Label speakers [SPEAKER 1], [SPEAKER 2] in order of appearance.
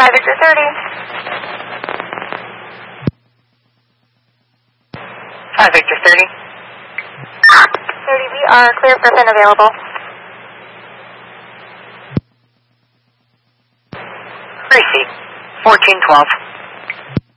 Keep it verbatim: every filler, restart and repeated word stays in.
[SPEAKER 1] five Victor thirty.
[SPEAKER 2] five Victor thirty.
[SPEAKER 1] thirty, we are clear for Finn available.
[SPEAKER 2] Gracie, fourteen twelve.